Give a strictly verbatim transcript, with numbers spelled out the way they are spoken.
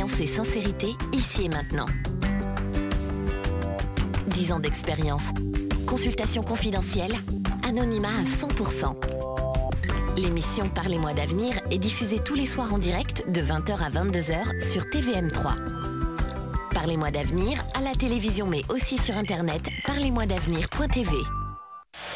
confiance et sincérité, ici et maintenant. dix ans d'expérience. Consultation confidentielle. Anonymat à cent pour cent. L'émission Parlez-moi d'avenir est diffusée tous les soirs en direct de vingt heures à vingt-deux heures sur T V M trois. Parlez-moi d'avenir à la télévision mais aussi sur internet parlez moi d'avenir point t v.